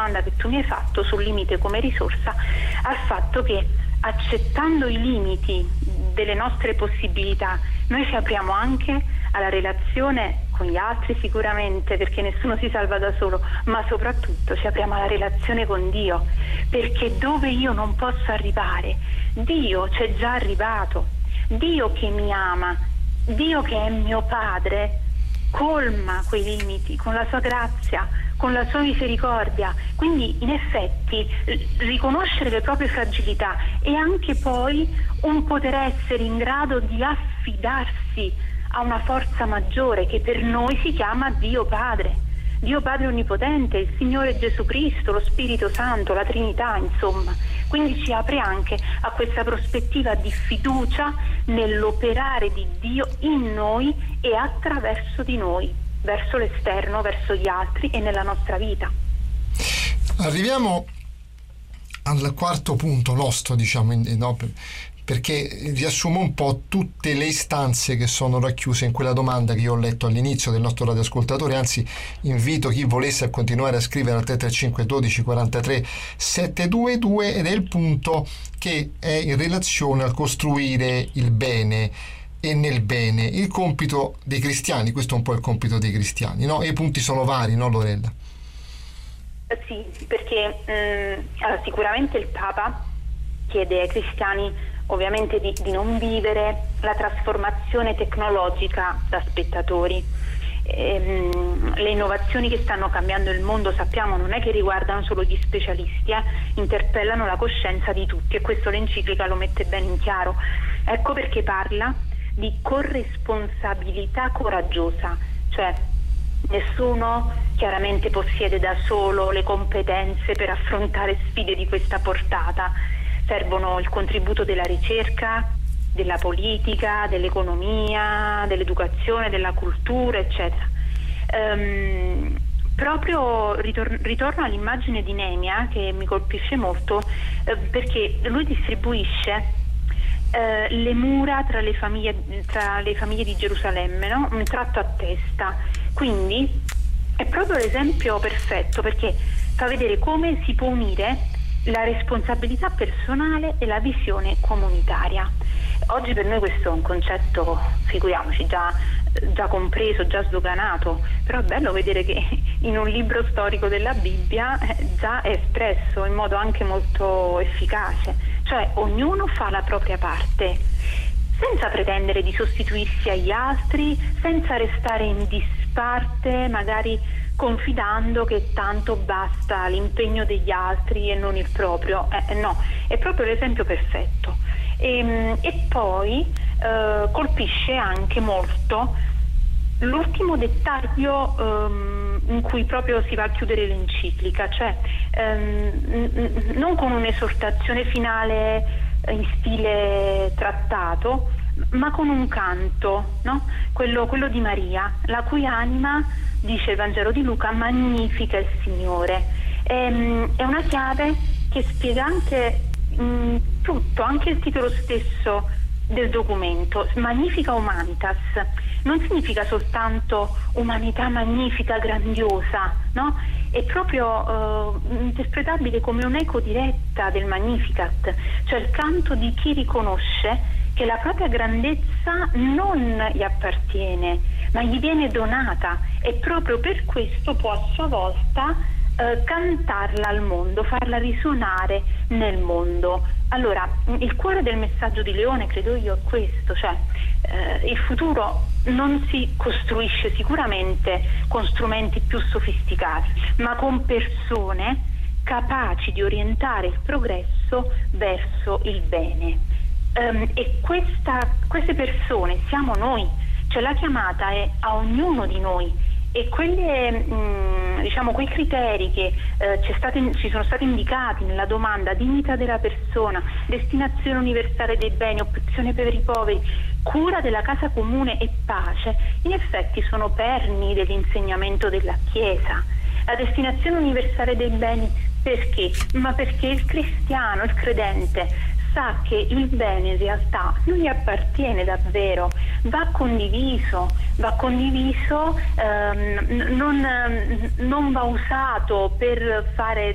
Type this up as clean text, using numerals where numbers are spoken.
domanda che tu mi hai fatto sul limite come risorsa, al fatto che accettando i limiti delle nostre possibilità noi ci apriamo anche alla relazione con gli altri, sicuramente, perché nessuno si salva da solo, ma soprattutto ci apriamo alla relazione con Dio, perché dove io non posso arrivare, Dio c'è già arrivato. Dio che mi ama, Dio che è mio Padre, colma quei limiti con la sua grazia, con la sua misericordia. Quindi in effetti riconoscere le proprie fragilità e anche poi un poter essere in grado di affidarsi a una forza maggiore che per noi si chiama Dio Padre Onnipotente, il Signore Gesù Cristo, lo Spirito Santo, la Trinità, insomma. Quindi ci apre anche a questa prospettiva di fiducia nell'operare di Dio in noi e attraverso di noi, verso l'esterno, verso gli altri e nella nostra vita. Arriviamo al quarto punto nostro, diciamo, no, perché riassumo un po' tutte le istanze che sono racchiuse in quella domanda che io ho letto all'inizio del nostro radioascoltatore. Anzi, invito chi volesse a continuare a scrivere al 335 12 43 722, ed è il punto che è in relazione al costruire il bene e nel bene, il compito dei cristiani. Questo è un po' il compito dei cristiani, no? E i punti sono vari, no, Lorella? Sì, perché allora, sicuramente il Papa chiede ai cristiani ovviamente di non vivere la trasformazione tecnologica da spettatori. Le innovazioni che stanno cambiando il mondo, sappiamo, non è che riguardano solo gli specialisti, interpellano la coscienza di tutti, e questo l'enciclica lo mette bene in chiaro. Ecco perché parla di corresponsabilità coraggiosa, cioè nessuno chiaramente possiede da solo le competenze per affrontare sfide di questa portata. Servono il contributo della ricerca, della politica, dell'economia, dell'educazione, della cultura, eccetera. Proprio ritorno all'immagine di Neemia, che mi colpisce molto, perché lui distribuisce le mura tra le famiglie di Gerusalemme, no? Un tratto a testa. Quindi è proprio l'esempio perfetto, perché fa vedere come si può unire la responsabilità personale e la visione comunitaria. Oggi per noi questo è un concetto, figuriamoci, già compreso, già sdoganato, però è bello vedere che in un libro storico della Bibbia già è espresso in modo anche molto efficace, cioè ognuno fa la propria parte, senza pretendere di sostituirsi agli altri, senza restare in disparte, magari confidando che tanto basta l'impegno degli altri e non il proprio. No, è proprio l'esempio perfetto. E poi colpisce anche molto l'ultimo dettaglio in cui proprio si va a chiudere l'enciclica, cioè non con un'esortazione finale in stile trattato, ma con un canto, no? Quello di Maria, la cui anima, dice il Vangelo di Luca, magnifica il Signore. È una chiave che spiega anche tutto, anche il titolo stesso del documento, Magnifica Humanitas. Non significa soltanto umanità magnifica, grandiosa, no? È proprio interpretabile come un'eco diretta del Magnificat, cioè il canto di chi riconosce che la propria grandezza non gli appartiene, ma gli viene donata, e proprio per questo può a sua volta cantarla al mondo, farla risuonare nel mondo. Allora, il cuore del messaggio di Leone, credo io, è questo, cioè il futuro non si costruisce sicuramente con strumenti più sofisticati, ma con persone capaci di orientare il progresso verso il bene. E queste persone siamo noi, cioè la chiamata è a ognuno di noi, e quelle, quei criteri che ci sono stati indicati nella domanda: dignità della persona, destinazione universale dei beni, opzione per i poveri, cura della casa comune e pace, in effetti sono perni dell'insegnamento della Chiesa. La destinazione universale dei beni perché? Ma perché il cristiano, il credente, sa che il bene in realtà non gli appartiene davvero, va condiviso, non va usato per fare